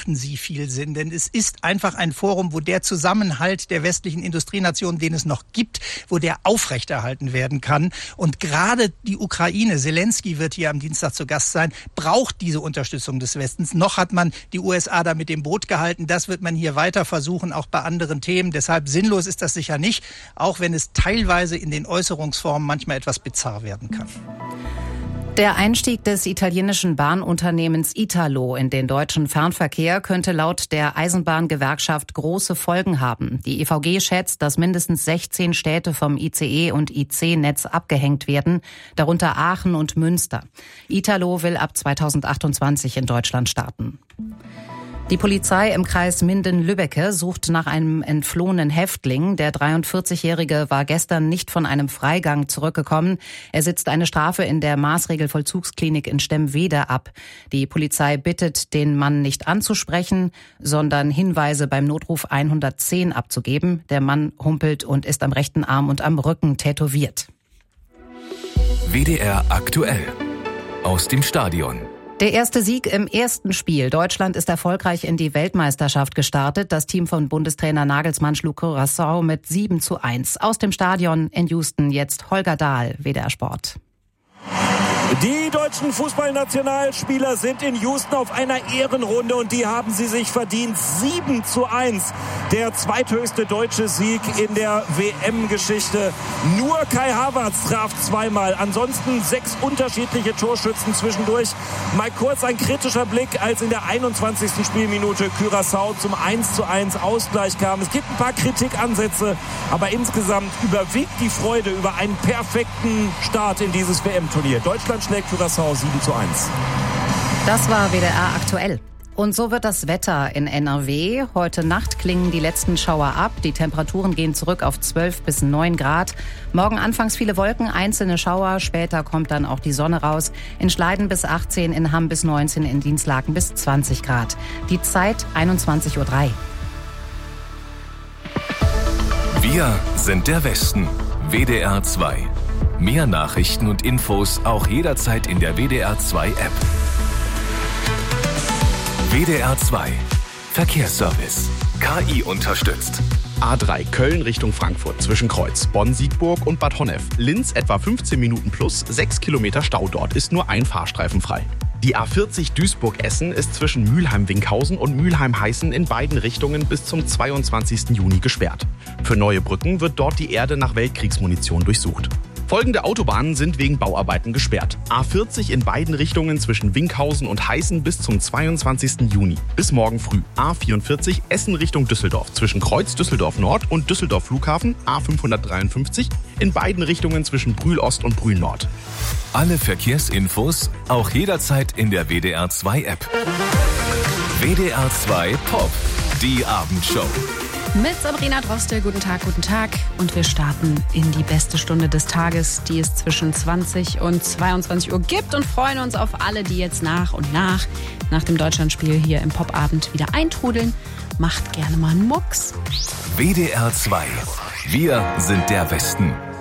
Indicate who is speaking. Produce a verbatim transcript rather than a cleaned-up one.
Speaker 1: machten sie viel Sinn, denn es ist einfach ein Forum, wo der Zusammenhalt der westlichen Industrienationen, den es noch gibt, wo der aufrechterhalten werden kann. Und gerade die Ukraine, Zelensky wird hier am Dienstag zu Gast sein, braucht diese Unterstützung des Westens. Noch hat man die U S A da mit dem Boot gehalten. Das wird man hier weiter versuchen, auch bei anderen Themen. Deshalb sinnlos ist das sicher nicht, auch wenn es teilweise in den Äußerungsformen manchmal etwas bizarr werden kann.
Speaker 2: Der Einstieg des italienischen Bahnunternehmens Italo in den deutschen Fernverkehr könnte laut der Eisenbahngewerkschaft große Folgen haben. Die E V G schätzt, dass mindestens sechzehn Städte vom I C E- und I C-Netz abgehängt werden, darunter Aachen und Münster. Italo will ab zweitausendachtundzwanzig in Deutschland starten. Die Polizei im Kreis Minden-Lübbecke sucht nach einem entflohenen Häftling. Der dreiundvierzigjährige war gestern nicht von einem Freigang zurückgekommen. Er sitzt eine Strafe in der Maßregelvollzugsklinik in Stemwede ab. Die Polizei bittet, den Mann nicht anzusprechen, sondern Hinweise beim Notruf hundertzehn abzugeben. Der Mann humpelt und ist am rechten Arm und am Rücken tätowiert.
Speaker 3: W D R aktuell aus dem Stadion.
Speaker 2: Der erste Sieg im ersten Spiel. Deutschland ist erfolgreich in die Weltmeisterschaft gestartet. Das Team von Bundestrainer Nagelsmann schlug Curaçao mit sieben zu eins. Aus dem Stadion in Houston jetzt Holger Dahl, W D R Sport.
Speaker 4: Die deutschen Fußballnationalspieler sind in Houston auf einer Ehrenrunde und die haben sie sich verdient. sieben zu eins, der zweithöchste deutsche Sieg in der W M-Geschichte. Nur Kai Havertz traf zweimal, ansonsten sechs unterschiedliche Torschützen zwischendurch. Mal kurz ein kritischer Blick, als in der einundzwanzigsten Spielminute Curaçao zum eins zu eins Ausgleich kam. Es gibt ein paar Kritikansätze, aber insgesamt überwiegt die Freude über einen perfekten Start in dieses W M-Turnier. Deutschland schlägt Curaçao sieben zu eins.
Speaker 2: Das war W D R aktuell. Und so wird das Wetter in N R W. Heute Nacht klingen die letzten Schauer ab. Die Temperaturen gehen zurück auf zwölf bis neun Grad. Morgen anfangs viele Wolken, einzelne Schauer. Später kommt dann auch die Sonne raus. In Schleiden bis achtzehn, in Hamm bis neunzehn, in Dinslaken bis zwanzig Grad. Die Zeit einundzwanzig Uhr drei.
Speaker 3: Wir sind der Westen. W D R zwei. Mehr Nachrichten und Infos auch jederzeit in der W D R zwei App. W D R zwei. Verkehrsservice. K I unterstützt.
Speaker 5: A drei Köln Richtung Frankfurt zwischen Kreuz, Bonn-Siegburg und Bad Honnef. Linz etwa fünfzehn Minuten plus, sechs Kilometer Stau dort, ist nur ein Fahrstreifen frei. Die A vierzig Duisburg-Essen ist zwischen Mülheim-Winkhausen und Mülheim-Heißen in beiden Richtungen bis zum zweiundzwanzigsten Juni gesperrt. Für neue Brücken wird dort die Erde nach Weltkriegsmunition durchsucht. Folgende Autobahnen sind wegen Bauarbeiten gesperrt. A vierzig in beiden Richtungen zwischen Winkhausen und Heißen bis zum zweiundzwanzigsten Juni. Bis morgen früh. A vierundvierzig Essen Richtung Düsseldorf zwischen Kreuz Düsseldorf Nord und Düsseldorf Flughafen. A fünfhundertdreiundfünfzig in beiden Richtungen zwischen Brühl Ost und Brühl Nord.
Speaker 3: Alle Verkehrsinfos auch jederzeit in der W D R zwei App. W D R zwei Pop. Die Abendshow.
Speaker 6: Mit Sabrina Droste, guten Tag, guten Tag. Und wir starten in die beste Stunde des Tages, die es zwischen zwanzig und zweiundzwanzig Uhr gibt und freuen uns auf alle, die jetzt nach und nach, nach dem Deutschlandspiel hier im Popabend wieder eintrudeln. Macht gerne mal einen Mucks.
Speaker 3: W D R zwei. Wir sind der Westen.